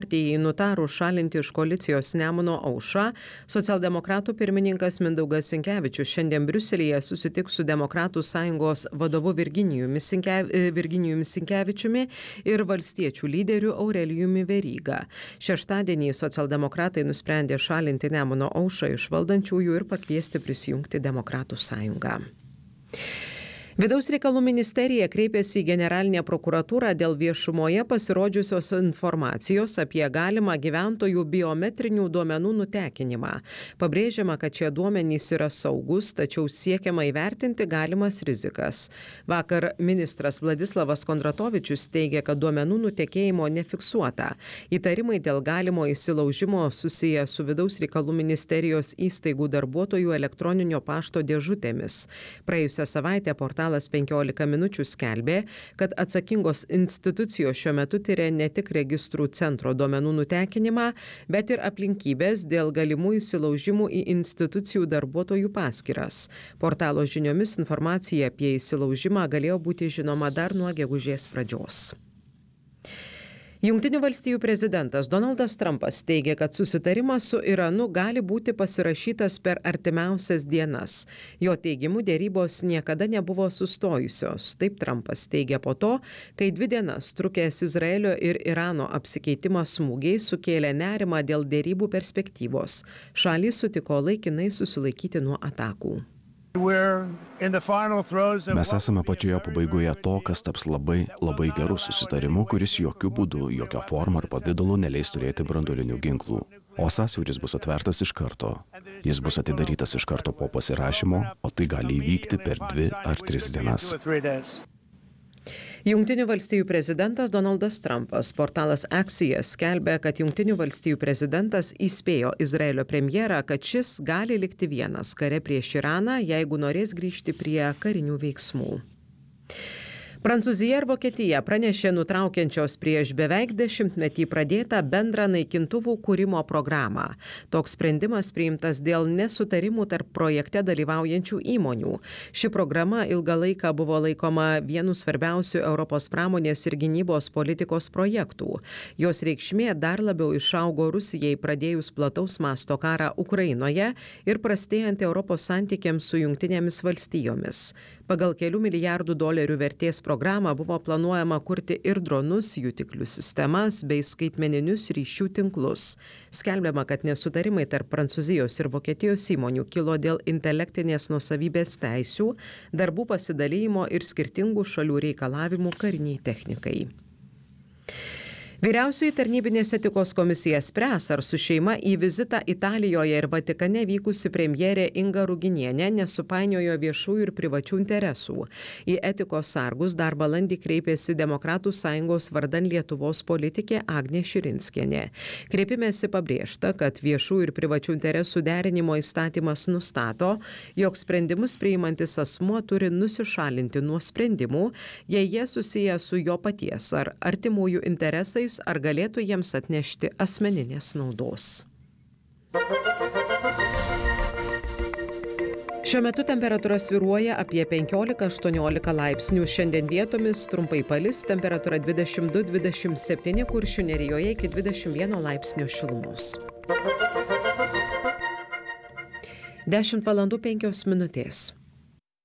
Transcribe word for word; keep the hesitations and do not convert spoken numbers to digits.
Partijai nutarus šalinti iš koalicijos Nemuno aušrą, socialdemokratų pirmininkas Mindaugas Sinkevičius šiandien Briuselyje susitiks su Demokratų sąjungos vadovu Virginijumi Sinkev... Virginijumi Sinkevičiumi ir valstiečių lyderiu Aurelijumi Veryga. Šeštadienį socialdemokratai nusprendė šalinti Nemuno aušrą iš valdančiųjų ir pakviesti prisijungti Demokratų sąjungą. Vidaus reikalų ministerija kreipėsi į generalinę prokuratūrą dėl viešumoje pasirodžiusios informacijos apie galimą gyventojų biometrinių duomenų nutekinimą. Pabrėžiama, kad šie duomenys yra saugus, tačiau siekiama įvertinti galimas rizikas. Vakar ministras Vladislavas Kondratovičius teigė, kad duomenų nutekėjimo nefiksuota. Įtarimai dėl galimo įsilaužimo susiję su vidaus reikalų ministerijos įstaigų darbuotojų elektroninio pašto dėžutėmis. Praėjusią savaitę portalas penkiolika minučių skelbė, kad atsakingos institucijos šiuo metu tyria ne tik registrų centro duomenų nutekinimą, bet ir aplinkybės dėl galimų įsilaužimų į institucijų darbuotojų paskyras. Portalo žiniomis informacija apie įsilaužimą galėjo būti žinoma dar nuo gegužės pradžios. Jungtinių valstijų prezidentas Donaldas Trumpas teigia, kad susitarimas su Iranu gali būti pasirašytas per artimiausias dienas. Jo teigimu dėrybos niekada nebuvo sustojusios. Taip Trumpas teigia po to, kai dvi dienas trukęs Izraelio ir Irano apsikeitimas smūgiais sukėlė nerimą dėl dėrybų perspektyvos. Šalys sutiko laikinai susilaikyti nuo atakų. Mes esame pačioje pabaigoje to, kas taps labai, labai gerų susitarimu, kuris jokių būdų, jokio forma ar pavidalu neleis turėti branduolinių ginklų. O sąsiauris bus atvertas iš karto. Jis bus atidarytas iš karto po pasirašymo, o tai gali įvykti per dvi ar tris dienas. Jungtinių valstijų prezidentas Donaldas Trumpas, portalas Axios skelbia, kad Jungtinių valstijų prezidentas įspėjo Izraelio premjerą, kad šis gali likti vienas kare prieš Iraną, jeigu norės grįžti prie karinių veiksmų. Prancūzija ir Vokietija pranešė nutraukiančios prieš beveik dešimtmetį pradėtą bendrą naikintuvų kūrimo programą. Toks sprendimas priimtas dėl nesutarimų tarp projekte dalyvaujančių įmonių. Ši programa ilgą laiką buvo laikoma vienu svarbiausių Europos pramonės ir gynybos politikos projektų. Jos reikšmė dar labiau išaugo Rusijai pradėjus plataus masto karą Ukrainoje ir prastėjant Europos santykiams su Jungtinėmis valstijomis. Pagal kelių milijardų dolerių vertės programą buvo planuojama kurti ir dronus, jutiklių sistemas bei skaitmeninius ryšių tinklus. Skelbiama, kad nesutarimai tarp Prancūzijos ir Vokietijos įmonių kilo dėl intelektinės nuosavybės teisių, darbų pasidalijimo ir skirtingų šalių reikalavimų kariniai technikai. Vyriausioji tarnybinės etikos komisija spręs, ar su šeima į vizitą Italijoje ir Vatikane vykusi premjerė Inga Ruginienė nesupainiojo viešųjų ir privačių interesų. Į etikos sargus dar balandį kreipėsi Demokratų sąjungos vardan Lietuvos politikė Agnė Širinskienė. Kreipimėsi pabrėžta, kad viešųjų ir privačių interesų derinimo įstatymas nustato, jog sprendimus priimantis asmuo turi nusišalinti nuo sprendimų, jei jie susiję su jo paties ar artimųjų interesais, ar galėtų jiems atnešti asmeninės naudos. Šiuo metu temperatūra svyruoja apie penkiolika aštuoniolika laipsnių. Šiandien vietomis trumpai palis, temperatūra dvidešimt du dvidešimt septyni, Kuršių nerijoje iki dvidešimt vieno laipsnio šilumos. dešimt valandų penkios minutės.